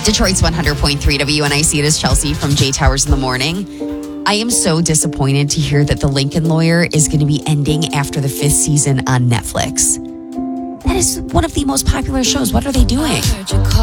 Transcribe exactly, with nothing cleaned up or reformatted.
Detroit's one hundred point three W N I C. It is Chelsea from J Towers in the Morning. I am so disappointed to hear that The Lincoln Lawyer is going to be ending after the fifth season on Netflix. That is one of the most popular shows. What are they doing?